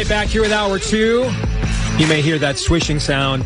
right, back here with Hour 2. You may hear that swishing sound.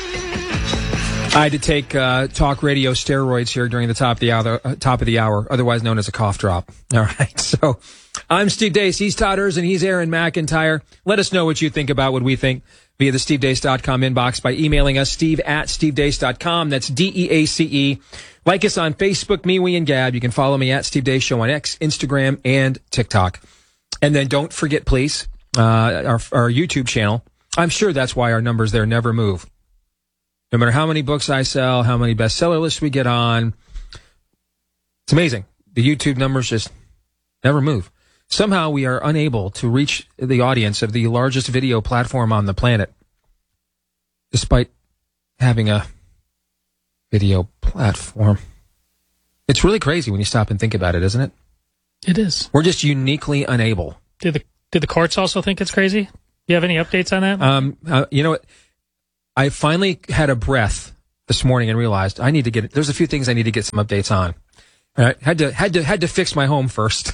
I had to take talk radio steroids here during the top of the hour, otherwise known as a cough drop. All right, so I'm Steve Deace. He's Todd Erz, and he's Aaron McIntyre. Let us know what you think about what we think via the stevedeace.com inbox by emailing us, steve@stevedeace.com. That's DEACE. Like us on Facebook, MeWe, and Gab. You can follow me at Steve Deace Show on X, Instagram, and TikTok. And then don't forget, please, our YouTube channel. I'm sure that's why our numbers there never move. No matter how many books I sell, how many bestseller lists we get on, it's amazing. The YouTube numbers just never move. Somehow we are unable to reach the audience of the largest video platform on the planet, despite having a video platform. It's really crazy when you stop and think about it, isn't it? It is. We're just uniquely unable. Did the courts also think it's crazy? Do you have any updates on that? You know what? I finally had a breath this morning and realized I need to get. There's a few things I need to get some updates on. All right, had to fix my home first.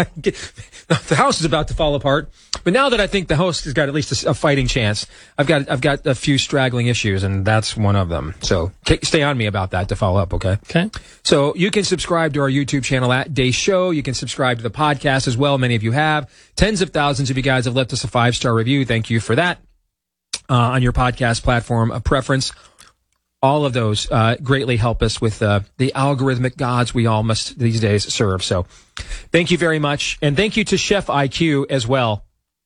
The house is about to fall apart, but now that I think the house has got at least a fighting chance, I've got a few straggling issues, and that's one of them. So stay on me about that to follow up. Okay. Okay. So you can subscribe to our YouTube channel at Deace Show. You can subscribe to the podcast as well. Many of you have. Tens of thousands of you guys have left us a 5-star review. Thank you for that. On your podcast platform of preference. All of those greatly help us with the algorithmic gods we all must these days serve. So thank you very much. And thank you to Chef IQ as well.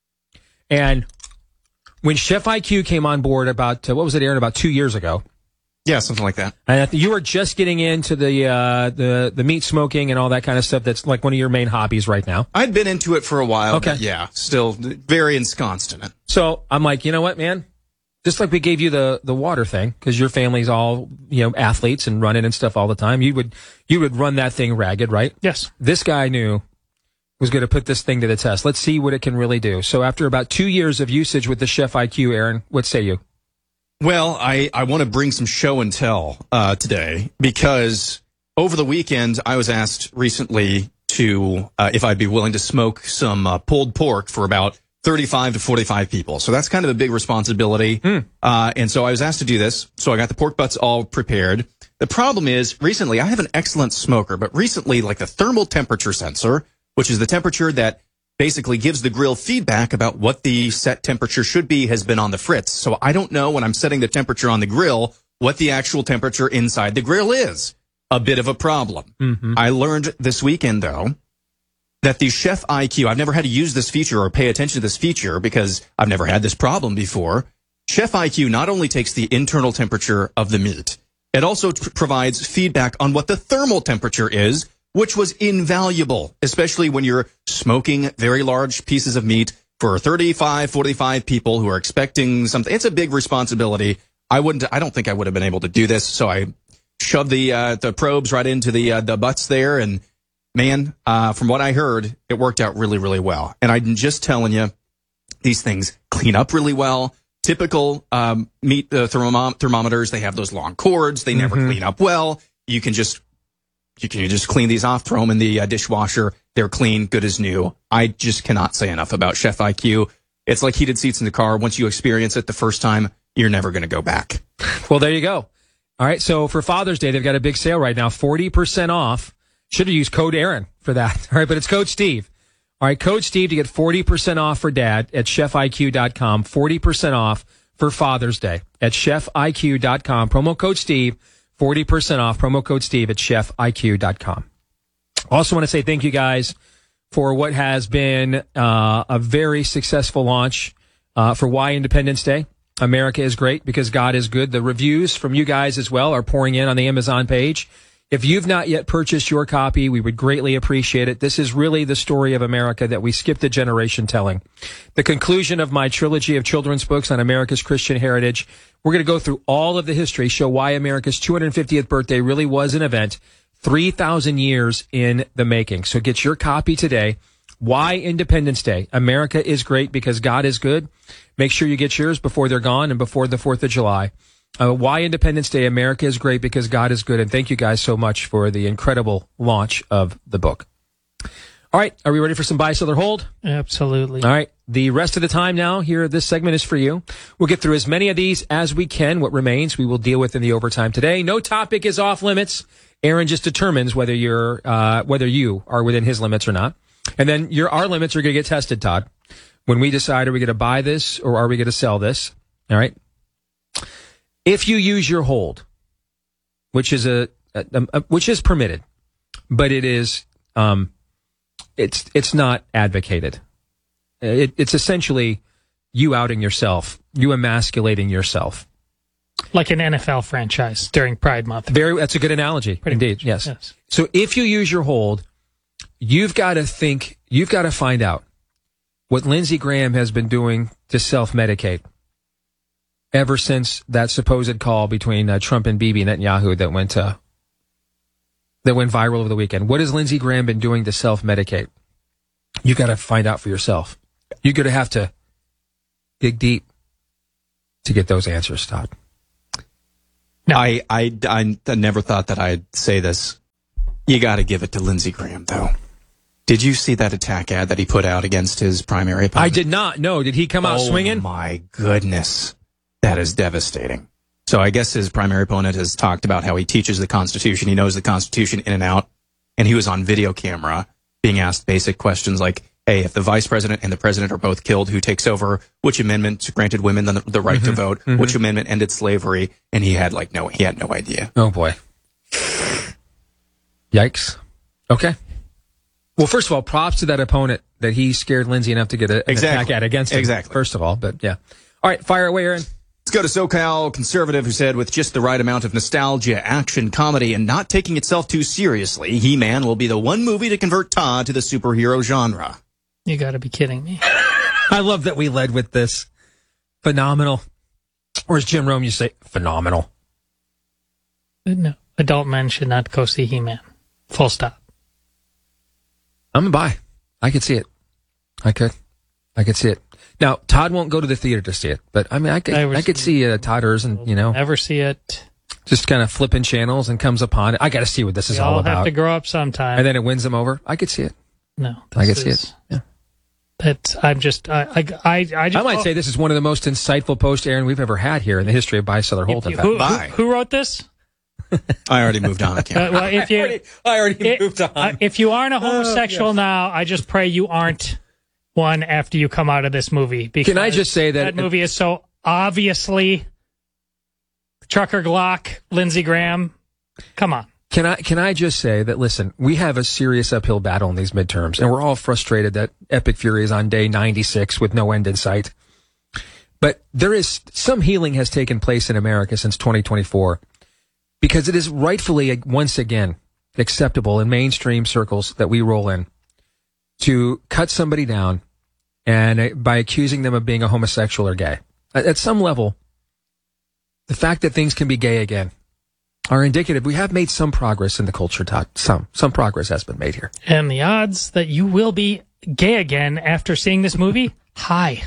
And when Chef IQ came on board about, what was it, Aaron, about 2 years ago? Yeah, something like that. And you were just getting into the meat smoking and all that kind of stuff. That's like one of your main hobbies right now. I'd been into it for a while. Okay. But yeah, still very ensconced in it. So I'm like, you know what, man? Just like we gave you the water thing, because your family's all, athletes and running and stuff all the time. You would run that thing ragged, right? Yes. This guy knew was going to put this thing to the test. Let's see what it can really do. So after about 2 years of usage with the Chef IQ, Aaron, what say you? Well, I want to bring some show and tell today, because over the weekend I was asked recently to if I'd be willing to smoke some pulled pork for about 35 to 45 people. So that's kind of a big responsibility. And so I was asked to do this. So I got the pork butts all prepared. The problem is, recently, I have an excellent smoker, but recently, like the thermal temperature sensor, which is the temperature that basically gives the grill feedback about what the set temperature should be, has been on the fritz. So I don't know when I'm setting the temperature on the grill what the actual temperature inside the grill is. A bit of a problem. Mm-hmm. I learned this weekend, though, that the Chef IQ, I've never had to use this feature or pay attention to this feature because I've never had this problem before. Chef IQ not only takes the internal temperature of the meat, it also provides feedback on what the thermal temperature is, which was invaluable, especially when you're smoking very large pieces of meat for 35, 45 people who are expecting something. It's a big responsibility. I don't think I would have been able to do this, so I shoved the probes right into the butts there, and man, from what I heard, it worked out really, really well. And I'm just telling you, these things clean up really well. Typical meat thermometers, they have those long cords. They never clean up well. You can just clean these off, throw them in the dishwasher. They're clean, good as new. I just cannot say enough about Chef IQ. It's like heated seats in the car. Once you experience it the first time, you're never going to go back. Well, there you go. All right, so for Father's Day, they've got a big sale right now, 40% off. Should have used code Aaron for that. All right, but it's code Steve. All right, code Steve to get 40% off for Dad at chefiq.com. 40% off for Father's Day at chefiq.com. Promo code Steve, 40% off. Promo code Steve at chefiq.com. Also want to say thank you guys for what has been a very successful launch for Why Independence Day. America is great because God is good. The reviews from you guys as well are pouring in on the Amazon page. If you've not yet purchased your copy, we would greatly appreciate it. This is really the story of America that we skipped a generation telling. The conclusion of my trilogy of children's books on America's Christian heritage. We're going to go through all of the history, show why America's 250th birthday really was an event, 3,000 years in the making. So get your copy today. Why Independence Day? America is great because God is good. Make sure you get yours before they're gone and before the 4th of July. Why Independence Day? America is great because God is good. And thank you guys so much for the incredible launch of the book. All right. Are we ready for some buy, sell, or hold? Absolutely. All right. The rest of the time now here, this segment is for you. We'll get through as many of these as we can. What remains, we will deal with in the overtime today. No topic is off limits. Aaron just determines whether you are within his limits or not. And then our limits are going to get tested, Todd. When we decide, are we going to buy this or are we going to sell this? All right. If you use your hold, which is which is permitted, but it is, it's not advocated. It's essentially you outing yourself, you emasculating yourself. Like an NFL franchise during Pride Month. That's a good analogy. Indeed, yes. So if you use your hold, you've got to find out what Lindsey Graham has been doing to self-medicate ever since that supposed call between Trump and Bibi Netanyahu that went viral over the weekend. What has Lindsey Graham been doing to self-medicate? You got to find out for yourself. You're going to have to dig deep to get those answers, Todd. No. I never thought that I'd say this. You got to give it to Lindsey Graham, though. Did you see that attack ad that he put out against his primary opponent? I did not. No. Did he come out swinging? Oh, my goodness. That is devastating. So I guess his primary opponent has talked about how he teaches the Constitution. He knows the Constitution in and out. And he was on video camera being asked basic questions like, hey, if the vice president and the president are both killed, who takes over? Which amendment granted women the right to vote? Mm-hmm. Which amendment ended slavery? And he had no idea. Oh, boy. Yikes. Okay. Well, first of all, props to that opponent that he scared Lindsey enough to get an attack ad against him. Exactly. First of all, but yeah. All right, fire away, Aaron. Let's go to SoCal conservative who said, with just the right amount of nostalgia, action, comedy, and not taking itself too seriously, He-Man will be the one movie to convert Todd to the superhero genre. You got to be kidding me. I love that we led with this. Phenomenal. Or as Jim Rome used to say, phenomenal. No, adult men should not go see He-Man. Full stop. I'm a buy. I could see it. I could see it. Now, Todd won't go to the theater to see it, but I mean, I could see Todd Erzen, Never see it. Just kind of flipping channels and comes upon it. I got to see what this is all about. I'll have to grow up sometime. And then it wins them over. I could see it. No. I could see it. Yeah. I might say this is one of the most insightful posts, Aaron, we've ever had here in the history of Buy, Sell, or Hold. Who wrote this? I already moved on. I already moved on. If you aren't a homosexual now, I just pray you aren't one after you come out of this movie. Because can I just say that movie is so obviously Trucker Glock, Lindsey Graham. Come on. Can I just say that, listen, we have a serious uphill battle in these midterms, and we're all frustrated that Epic Fury is on day 96 with no end in sight. But there is some healing has taken place in America since 2024, because it is rightfully, once again, acceptable in mainstream circles that we roll in to cut somebody down and by accusing them of being a homosexual or gay. At some level, the fact that things can be gay again are indicative. We have made some progress in the culture, Todd. Some progress has been made here. And the odds that you will be gay again after seeing this movie, high.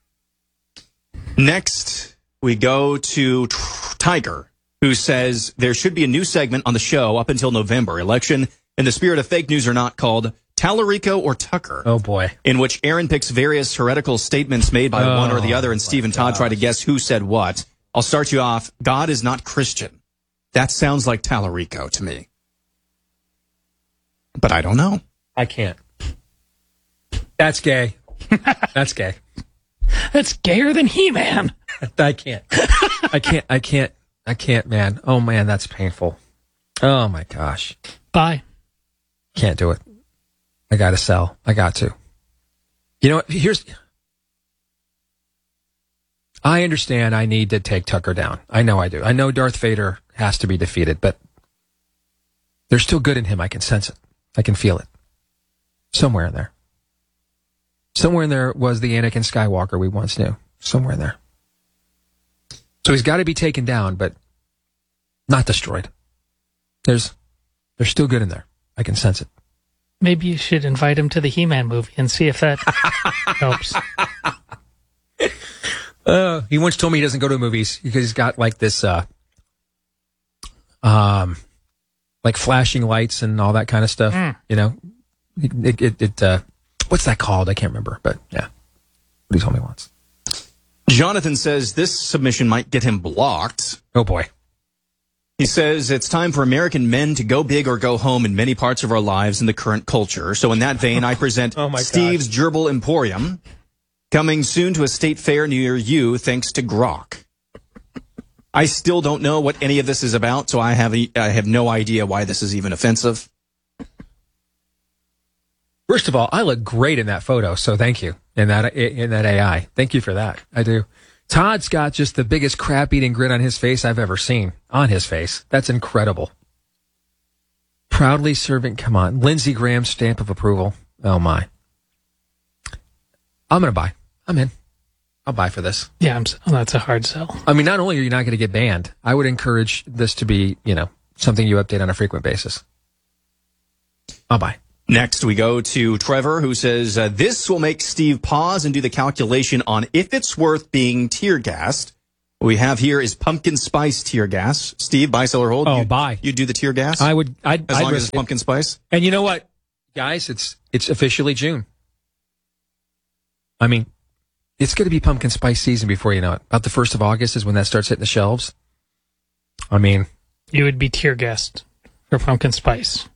Next, we go to Tiger, who says there should be a new segment on the show up until November election, in the spirit of fake news or not, called Tallarico or Tucker. Oh, boy. In which Aaron picks various heretical statements made by one or the other, and Steve and Todd try to guess who said what. I'll start you off. God is not Christian. That sounds like Tallarico to me. But I don't know. I can't. That's gay. That's gay. That's gayer than He-Man. I can't. I can't, man. Oh, man, that's painful. Oh, my gosh. Bye. Can't do it. I got to sell. I got to. You know what? I understand I need to take Tucker down. I know I do. I know Darth Vader has to be defeated, but there's still good in him. I can sense it. I can feel it. Somewhere in there. Somewhere in there was the Anakin Skywalker we once knew. Somewhere in there. So he's got to be taken down, but not destroyed. There's still good in there. I can sense it. Maybe you should invite him to the He-Man movie and see if that helps. He once told me he doesn't go to movies because he's got like this, like flashing lights and all that kind of stuff. You know, what's that called? I can't remember, but yeah. what he told me once. Jonathan says this submission might get him blocked. Oh, boy. He says it's time for American men to go big or go home in many parts of our lives in the current culture. So in that vein, I present Oh my Steve's Gerbil Emporium, coming soon to a state fair near you thanks to Grok. I still don't know what any of this is about, so I have no idea why this is even offensive. First of all, I look great in that photo, so thank you. In that AI. Thank you for that. I do. Todd's got just the biggest crap-eating grin on his face I've ever seen. On his face. That's incredible. Proudly serving, come on. Lindsey Graham's stamp of approval. Oh, my. I'm going to buy. I'm in. I'll buy for this. Yeah, that's a hard sell. I mean, not only are you not going to get banned, I would encourage this to be, something you update on a frequent basis. I'll buy. Next, we go to Trevor, who says, this will make Steve pause and do the calculation on if it's worth being tear gassed. What we have here is pumpkin spice tear gas. Steve, buy, sell, or hold? Oh, buy. You do the tear gas? I would. As long as it's pumpkin spice? And you know what, guys? It's officially June. I mean, it's going to be pumpkin spice season before you know it. About the 1st of August is when that starts hitting the shelves. I mean, you would be tear gassed for pumpkin spice.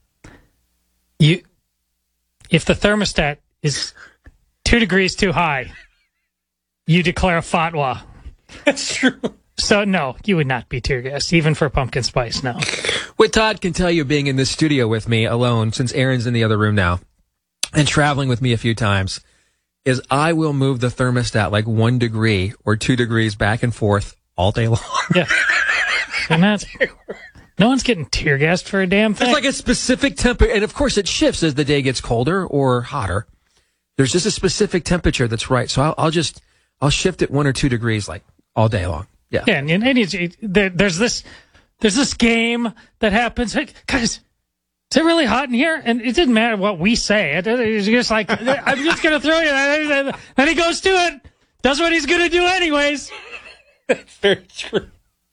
If the thermostat is 2 degrees too high, you declare a fatwa. that's true. So, no, you would not be tear gassed, even for pumpkin spice, no. What Todd can tell you being in this studio with me alone, since Aaron's in the other room now, and traveling with me a few times, is I will move the thermostat like 1 degree or 2 degrees back and forth all day long. Yeah. And no one's getting tear gassed for a damn thing. There's like a specific temperature, and of course it shifts as the day gets colder or hotter. There's just a specific temperature that's right. So I'll shift it 1 or 2 degrees like all day long. Yeah. Yeah, and there's this game that happens. Hey, guys, is it really hot in here? And it didn't matter what we say. It's just like, I'm just going to throw you. And he goes to it, does what he's going to do anyways. That's very true.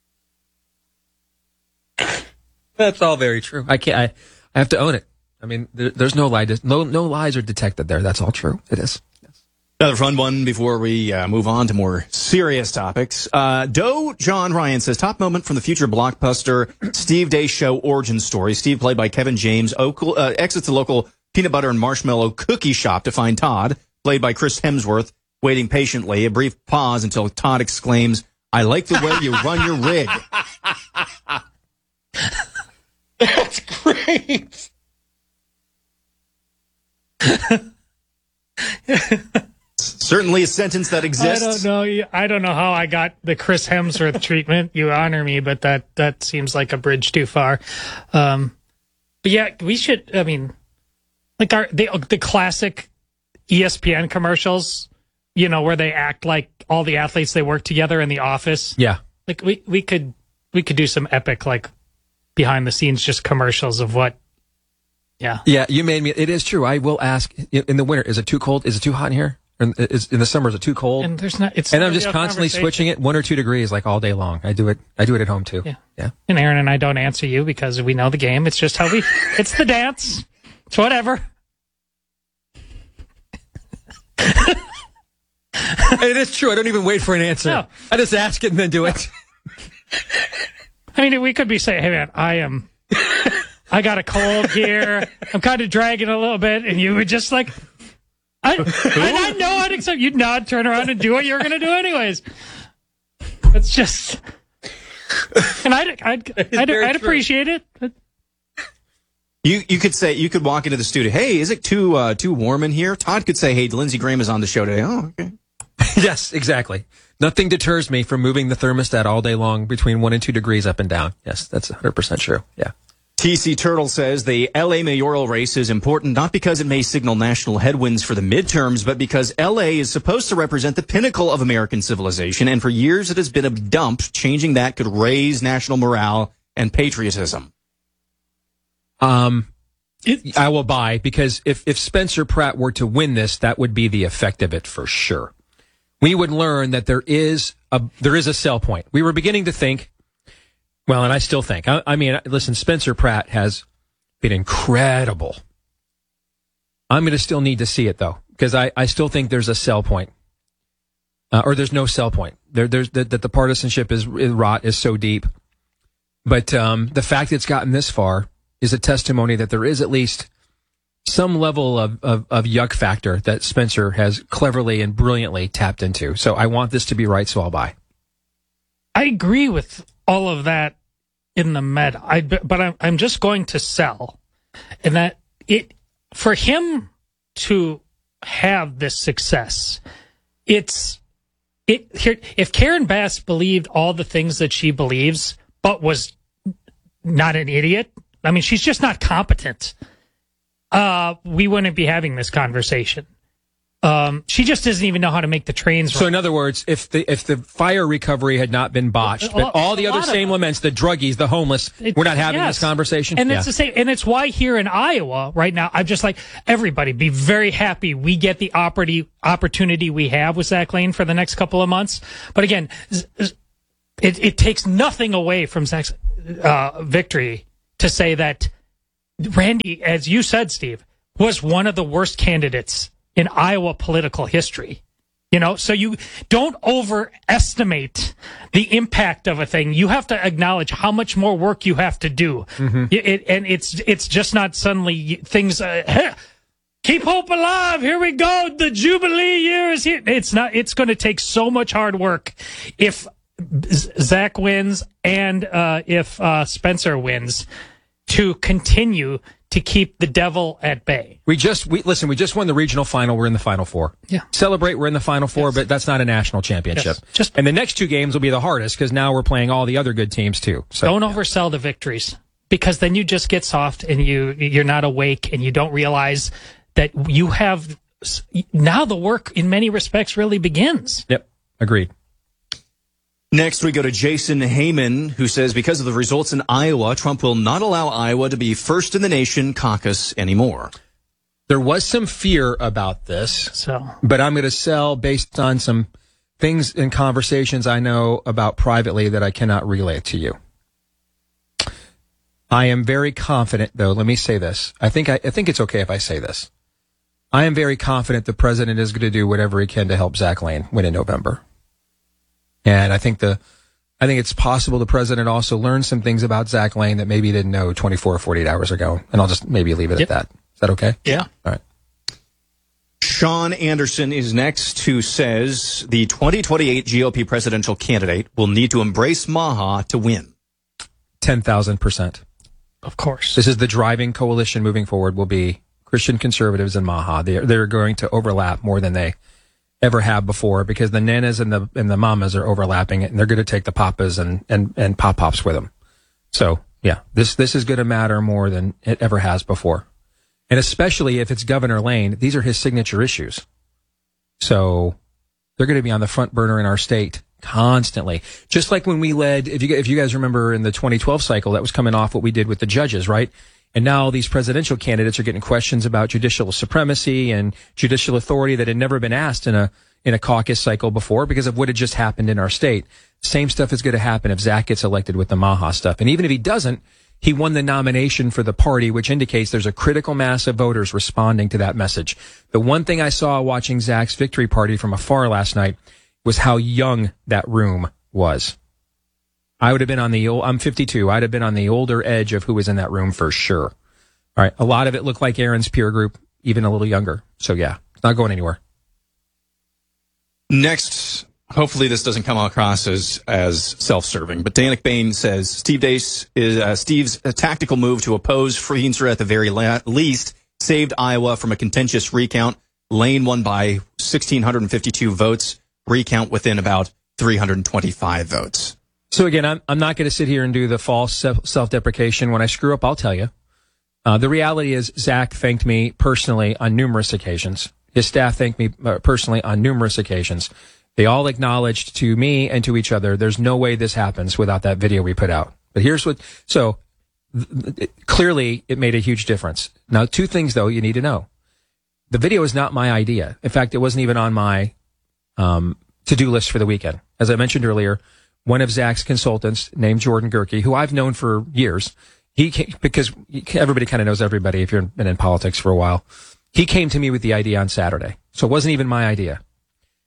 That's all very true. I have to own it. I mean, there's no lie. No lies are detected there. That's all true. It is. Yes. Another fun one before we move on to more serious topics. John Ryan says, top moment from the future blockbuster Steve Day Show origin story. Steve, played by Kevin James, exits the local peanut butter and marshmallow cookie shop to find Todd, played by Chris Hemsworth, waiting patiently. A brief pause until Todd exclaims, I like the way you run your rig. That's great. Certainly a sentence that exists. I don't know how I got the Chris Hemsworth treatment. You honor me, but that seems like a bridge too far. But yeah, we should. I mean, like the classic ESPN commercials, where they act like all the athletes they work together in the office. Yeah, like we could do some epic like behind the scenes just commercials of what. Yeah. Yeah, you made me. It is true. I will ask in the winter, is it too cold? Is it too hot in here? In the summer, is it too cold? And there's not. And I'm just constantly switching it 1 or 2 degrees like all day long. I do it at home too. Yeah. And Aaron and I don't answer you because we know the game. It's just how it's the dance. It's whatever. It is true. I don't even wait for an answer. No. I just ask it and then do it. I mean, we could be saying, hey man, I got a cold here. I'm kind of dragging a little bit. And you would just like, I know I'd accept. You'd nod, turn around, and do what you're going to do anyways. It's just, and I'd appreciate it. You could walk into the studio. Hey, is it too warm in here? Todd could say, hey, Lindsey Graham is on the show today. Oh, okay. Yes, exactly. Nothing deters me from moving the thermostat all day long between 1 and 2 degrees up and down. Yes, that's 100% true. Yeah. TC Turtle says the LA mayoral race is important not because it may signal national headwinds for the midterms, but because LA is supposed to represent the pinnacle of American civilization, and for years it has been a dump. Changing that could raise national morale and patriotism. I will buy, because if Spencer Pratt were to win this, that would be the effect of it for sure. We would learn that there is a sell point. We were beginning to think, well, and I still think, I mean, listen, Spencer Pratt has been incredible. I'm going to still need to see it, though, because I still think there's a sell point. or there's no sell point. There's that the partisanship is rot is so deep. But the fact it's gotten this far is a testimony that there is at least some level of yuck factor that Spencer has cleverly and brilliantly tapped into. So I want this to be right, so I'll buy. I agree with all of that in the meta, but I'm just going to sell, and that for him to have this success, if Karen Bass believed all the things that she believes, but was not an idiot, I mean, she's just not competent, we wouldn't be having this conversation. She just doesn't even know how to make the trains run. So in other words, if the fire recovery had not been botched, but all the other same laments, the druggies, the homeless, we're not having this conversation. And it's the same. And it's why here in Iowa right now, I'm just like, everybody be very happy we get the opportunity we have with Zach Lane for the next couple of months. But again, it takes nothing away from Zach's victory to say that Randy, as you said, Steve, was one of the worst candidates in Iowa political history. You know, so you don't overestimate the impact of a thing. You have to acknowledge how much more work you have to do. Mm-hmm. And it's just not suddenly things, keep hope alive. Here we go. The Jubilee year is here. It's not, it's going to take so much hard work if Zach wins and if Spencer wins to continue to keep the devil at bay. We just won the regional final. We're in the Final Four. Yeah. Celebrate, we're in the Final Four, but that's not a national championship. Yes. And the next two games will be the hardest because now we're playing all the other good teams too. So don't oversell the victories, because then you just get soft and you're not awake and you don't realize that you have now the work in many respects really begins. Yep. Agreed. Next, we go to Jason Heyman, who says, because of the results in Iowa, Trump will not allow Iowa to be first in the nation caucus anymore. There was some fear about this, but I'm going to sell based on some things and conversations I know about privately that I cannot relay to you. I am very confident, though. Let me say this. I think it's okay if I say this. I am very confident the president is going to do whatever he can to help Zach Lane win in November. And I think it's possible the president also learned some things about Zach Lane that maybe he didn't know 24 or 48 hours ago. And I'll just maybe leave it at that. Is that okay? Yeah. All right. Sean Anderson is next, who says the 2028 GOP presidential candidate will need to embrace Maha to win. 10,000%. Of course. This is the driving coalition moving forward will be Christian conservatives and Maha. They're going to overlap more than they ever have before, because the nanas and the mamas are overlapping it, and they're going to take the papas and pop-pops with them. So yeah, this is going to matter more than it ever has before. And especially if it's Governor Lane, these are his signature issues. So they're going to be on the front burner in our state constantly. Just like when we led, if you guys remember in the 2012 cycle, that was coming off what we did with the judges, right? And now these presidential candidates are getting questions about judicial supremacy and judicial authority that had never been asked in a caucus cycle before because of what had just happened in our state. Same stuff is going to happen if Zach gets elected with the Maha stuff. And even if he doesn't, he won the nomination for the party, which indicates there's a critical mass of voters responding to that message. The one thing I saw watching Zach's victory party from afar last night was how young that room was. I would have been I'm 52. I'd have been on the older edge of who was in that room for sure. All right. A lot of it looked like Aaron's peer group, even a little younger. So yeah, it's not going anywhere. Next, hopefully this doesn't come across as self-serving, but Danik Bain says Steve's tactical move to oppose Freenstra at the very least saved Iowa from a contentious recount. Lane won by 1,652 votes, recount within about 325 votes. So again, I'm not going to sit here and do the false self-deprecation. When I screw up, I'll tell you. The reality is Zach thanked me personally on numerous occasions. His staff thanked me personally on numerous occasions. They all acknowledged to me and to each other, there's no way this happens without that video we put out. But clearly it made a huge difference. Now, two things though you need to know. The video is not my idea. In fact, it wasn't even on my to-do list for the weekend. As I mentioned earlier, one of Zach's consultants named Jordan Gerke, who I've known for years, because everybody kind of knows everybody if you've been in politics for a while. He came to me with the idea on Saturday. So it wasn't even my idea.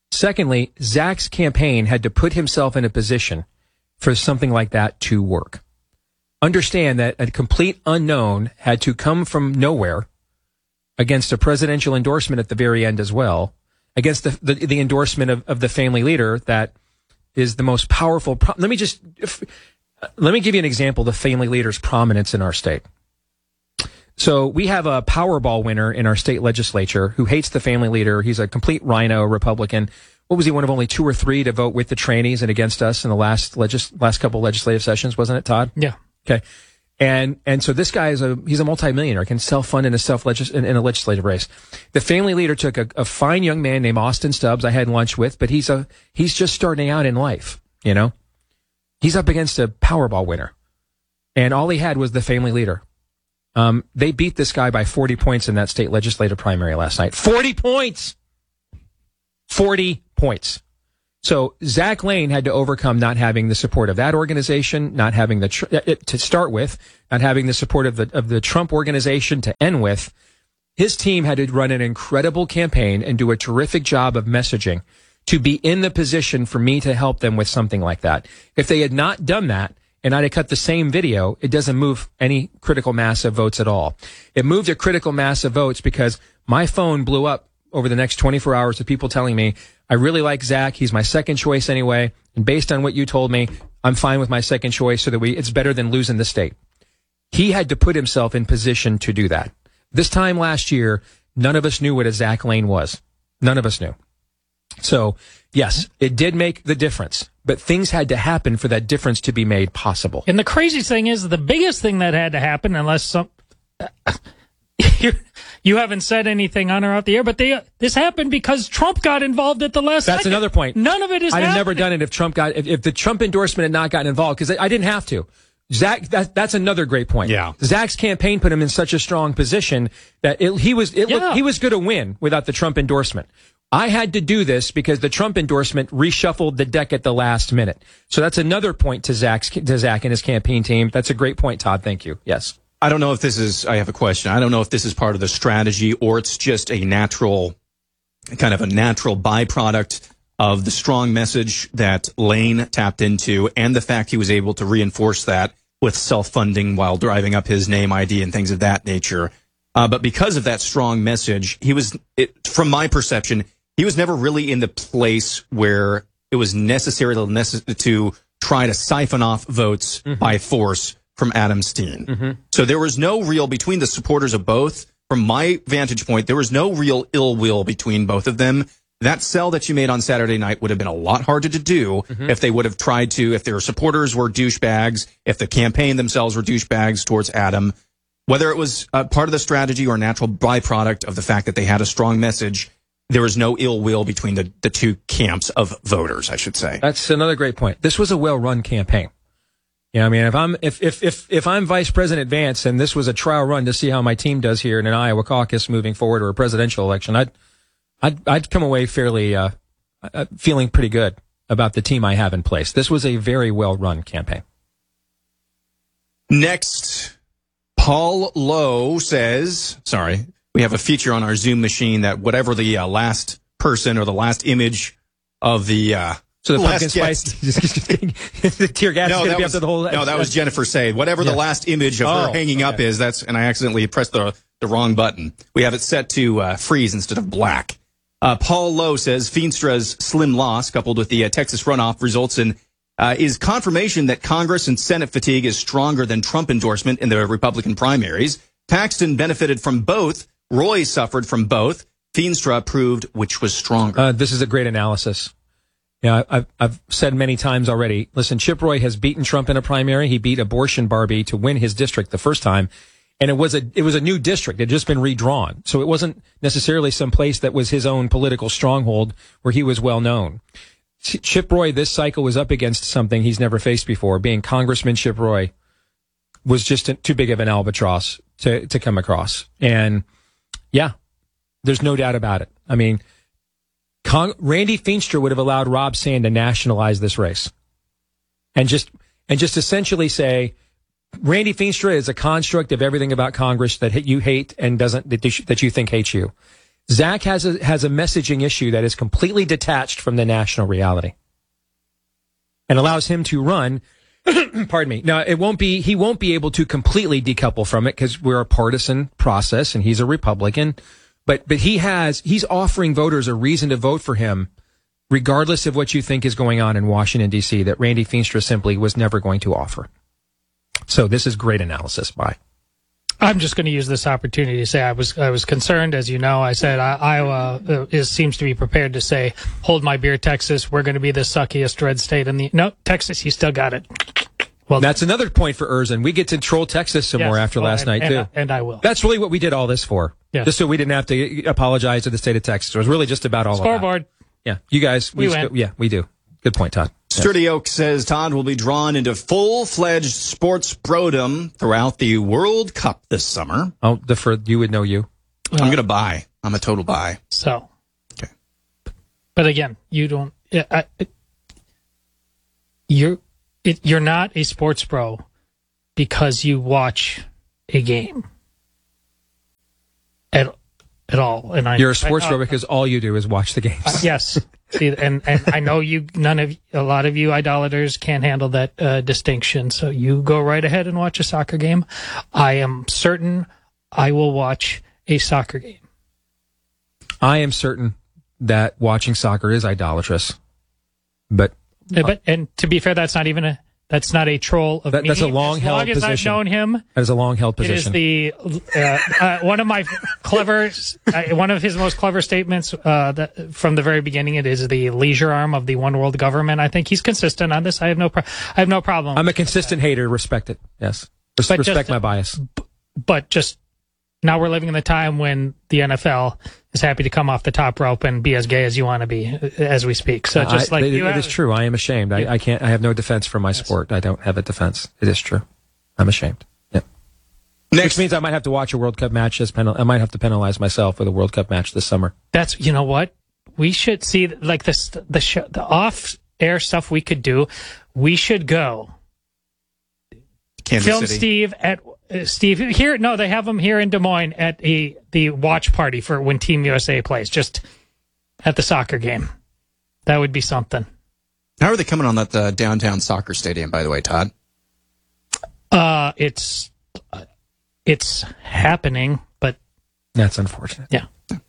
Secondly, Zach's campaign had to put himself in a position for something like that to work. Understand that a complete unknown had to come from nowhere against a presidential endorsement at the very end as well, against the endorsement of the family leader that is the most powerful. Let me give you an example of the family leader's prominence in our state. So we have a Powerball winner in our state legislature who hates the family leader. He's a complete rhino Republican. What was he, one of only 2 or 3 to vote with the trannies and against us in the last couple legislative sessions, wasn't it, Todd? Yeah. Okay. And so this guy he's a multimillionaire, can self-fund in a legislative race. The family leader took a fine young man named Austin Stubbs I had lunch with, but he's just starting out in life, you know? He's up against a Powerball winner. And all he had was the family leader. They beat this guy by 40 points in that state legislative primary last night. 40 points! 40 points. So Zach Lane had to overcome not having the support of that organization, not having to start with, not having the support of the Trump organization to end with. His team had to run an incredible campaign and do a terrific job of messaging to be in the position for me to help them with something like that. If they had not done that, and I'd have cut the same video, it doesn't move any critical mass of votes at all. It moved a critical mass of votes because my phone blew up over the next 24 hours of people telling me, I really like Zach. He's my second choice anyway. And based on what you told me, I'm fine with my second choice so that it's better than losing the state. He had to put himself in position to do that. This time last year, none of us knew what a Zach Lane was. None of us knew. So, yes, it did make the difference, but things had to happen for that difference to be made possible. And the crazy thing is, the biggest thing that had to happen, unless you haven't said anything on or off the air, but this happened because Trump got involved at the last That's second. another point. None of it is I'd have happening. never done it if the Trump endorsement had not gotten involved, because I didn't have to. Zach, that's another great point. Yeah. Zach's campaign put him in such a strong position that he was going to win without the Trump endorsement. I had to do this because the Trump endorsement reshuffled the deck at the last minute. So that's another point to Zach and his campaign team. That's a great point, Todd. Thank you. Yes. I don't know if I have a question. I don't know if this is part of the strategy or it's just a natural byproduct of the strong message that Lane tapped into and the fact he was able to reinforce that with self-funding while driving up his name ID and things of that nature. But because of that strong message, from my perception, he was never really in the place where it was necessary to try to siphon off votes by force from Adam Steen. Mm-hmm. So there was no real, between the supporters of both, from my vantage point, there was no real ill will between both of them. That sell that you made on Saturday night would have been a lot harder to do if they would have tried to, if their supporters were douchebags, if the campaign themselves were douchebags towards Adam. Whether it was part of the strategy or a natural byproduct of the fact that they had a strong message, there was no ill will between the two camps of voters, I should say. That's another great point. This was a well-run campaign. Yeah, I mean, if I'm Vice President Vance and this was a trial run to see how my team does here in an Iowa caucus moving forward or a presidential election, I'd come away fairly feeling pretty good about the team I have in place. This was a very well-run campaign. Next, Paul Lowe says, we have a feature on our Zoom machine that whatever the last person or the last image of the so the pumpkin spice, the tear gas is going to be up to the whole. No, that was Jennifer Say. Whatever the last image of her hanging up is, and I accidentally pressed the wrong button. We have it set to freeze instead of black. Paul Lowe says Feenstra's slim loss, coupled with the Texas runoff, results in is confirmation that Congress and Senate fatigue is stronger than Trump endorsement in the Republican primaries. Paxton benefited from both. Roy suffered from both. Feenstra proved which was stronger. This is a great analysis. Yeah, I've said many times already. Listen, Chip Roy has beaten Trump in a primary. He beat Abortion Barbie to win his district the first time. And it was a new district. It had just been redrawn. So it wasn't necessarily some place that was his own political stronghold where he was well known. Chip Roy this cycle was up against something he's never faced before. Being Congressman Chip Roy was just too big of an albatross to come across. And yeah, there's no doubt about it. I mean, Randy Feenstra would have allowed Rob Sand to nationalize this race and just essentially say, Randy Feenstra is a construct of everything about Congress that you hate and that you think hates you. Zach has a messaging issue that is completely detached from the national reality and allows him to run. Pardon me. Now, he won't be able to completely decouple from it because we're a partisan process and he's a Republican. But he's offering voters a reason to vote for him, regardless of what you think is going on in Washington, D.C., that Randy Feenstra simply was never going to offer. So this is great analysis by. I'm just going to use this opportunity to say I was concerned, as you know. I said Iowa seems to be prepared to say, "Hold my beer, Texas. We're going to be the suckiest red state in the." No, Texas, you still got it. Well, that's another point for Erzin. We get to troll Texas some more after last night too, and I will. That's really what we did all this for, just so we didn't have to apologize to the state of Texas. It was really just about all scoreboard. Of that. Yeah, you guys, we do. Good point, Todd. Sturdy Oak says Todd will be drawn into full-fledged sports brodom throughout the World Cup this summer. I'll defer. You would know you. I'm going to buy. I'm a total buy. So. Okay. But again, you don't. You're not a sports bro because you watch a game at all. And you're a sports bro because all you do is watch the games. Yes. See, and I know a lot of you idolaters can't handle that distinction. So you go right ahead and watch a soccer game. I am certain I will watch a soccer game. I am certain that watching soccer is idolatrous, but to be fair, that's not a troll of me. That's a long-held position. As long as I've known him, that is a long-held position. It is the one of his most clever statements from the very beginning. It is the leisure arm of the one world government. I think he's consistent on this. I have no problem. I'm a consistent hater. Respect it. Yes, respect my bias. But just now, we're living in the time when the NFL is happy to come off the top rope and be as gay as you want to be as we speak. So it is true. I am ashamed. I can't. I have no defense for my sport. I don't have a defense. It is true. I'm ashamed. Yeah. Which means I might have to watch a World Cup match I might have to penalize myself with a World Cup match this summer. That's, you know what? We should see like the off-air stuff we could do. We should go. Kansas Film City. Steve here. No, they have him here in Des Moines at the watch party for when Team USA plays, just at the soccer game. That would be something. How are they coming on that downtown soccer stadium, by the way, Todd? It's happening, but that's unfortunate. Yeah.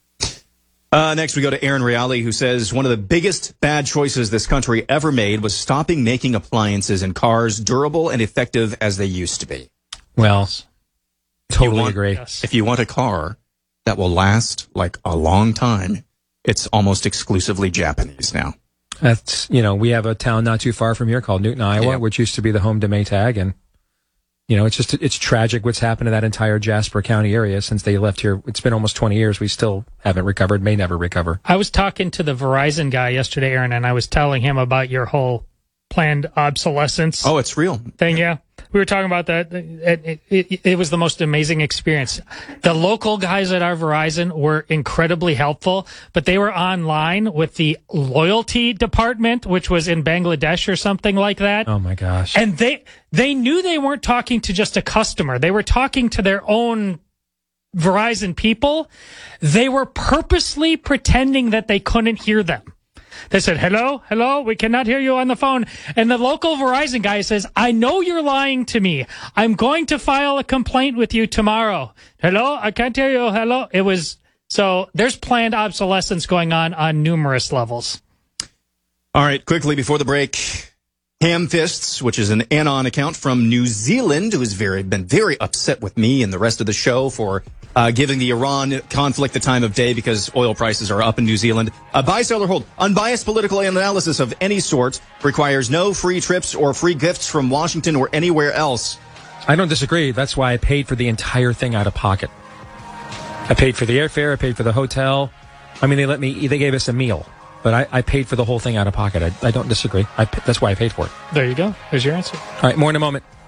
Next, we go to Aaron Reale, who says one of the biggest bad choices this country ever made was stopping making appliances in cars durable and effective as they used to be. Well, totally agree. Yes. If you want a car that will last like a long time, it's almost exclusively Japanese now. That's, we have a town not too far from here called Newton, Iowa, which used to be the home to Maytag. And, it's tragic what's happened to that entire Jasper County area since they left here. It's been almost 20 years. We still haven't recovered, may never recover. I was talking to the Verizon guy yesterday, Aaron, and I was telling him about your whole planned obsolescence. Oh, it's real thing. Yeah. We were talking about that. It was the most amazing experience. The local guys at our Verizon were incredibly helpful, but they were online with the loyalty department, which was in Bangladesh or something like that. Oh my gosh. And they knew they weren't talking to just a customer. They were talking to their own Verizon people. They were purposely pretending that they couldn't hear them. They said, hello, we cannot hear you on the phone. And the local Verizon guy says, I know you're lying to me. I'm going to file a complaint with you tomorrow. Hello, I can't hear you. Hello. So there's planned obsolescence going on numerous levels. All right, quickly before the break, Ham Fists, which is an Anon account from New Zealand, who has been very upset with me and the rest of the show for giving the Iran conflict the time of day because oil prices are up in New Zealand. Buy, sell, or hold. Unbiased political analysis of any sort requires no free trips or free gifts from Washington or anywhere else. I don't disagree. That's why I paid for the entire thing out of pocket. I paid for the airfare. I paid for the hotel. I mean, they gave us a meal, but I paid for the whole thing out of pocket. I don't disagree. That's why I paid for it. There you go. There's your answer. All right, more in a moment.